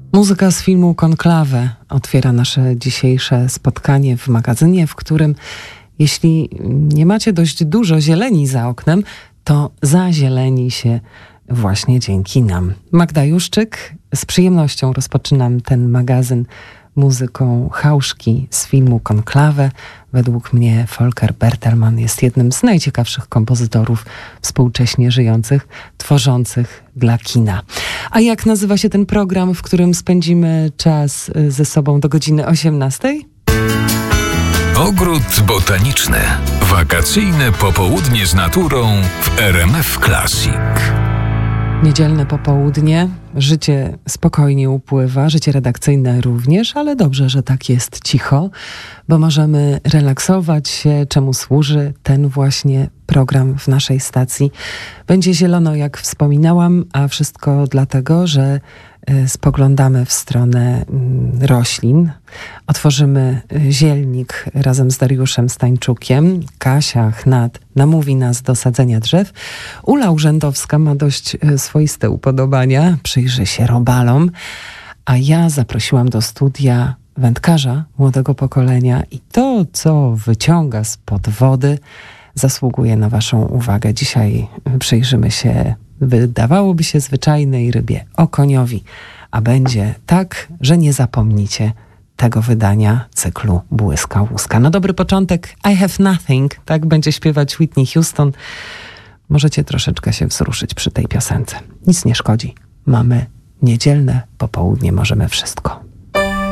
Muzyka z filmu Konklawę otwiera nasze dzisiejsze spotkanie w magazynie, w którym jeśli nie macie dość dużo zieleni za oknem, to zazieleni się właśnie dzięki nam. Magda Juszczyk, z przyjemnością rozpoczynam ten magazyn muzyką Hauszki z filmu Konklawę. Według mnie Volker Bertelmann jest jednym z najciekawszych kompozytorów współcześnie żyjących, tworzących dla kina. A jak nazywa się ten program, w którym spędzimy czas ze sobą do godziny 18:00? Ogród botaniczny. Wakacyjne popołudnie z naturą w RMF Classic. Niedzielne popołudnie, życie spokojnie upływa, życie redakcyjne również, ale dobrze, że tak jest cicho, bo możemy relaksować się, czemu służy ten właśnie program w naszej stacji. Będzie zielono, jak wspominałam, a wszystko dlatego, że spoglądamy w stronę roślin. Otworzymy zielnik razem z Dariuszem Stańczukiem. Kasia Chnat namówi nas do sadzenia drzew. Ula Urzędowska ma dość swoiste upodobania. Przyjrzy się robalom. A ja zaprosiłam do studia wędkarza młodego pokolenia i to, co wyciąga spod wody, zasługuje na waszą uwagę. Dzisiaj przyjrzymy się, wydawałoby się, zwyczajnej rybie, okoniowi, a będzie tak, że nie zapomnicie tego wydania cyklu Błyska Łuska. Na dobry początek I Have Nothing, tak będzie śpiewać Whitney Houston. Możecie troszeczkę się wzruszyć przy tej piosence. Nic nie szkodzi. Mamy niedzielne popołudnie, możemy wszystko.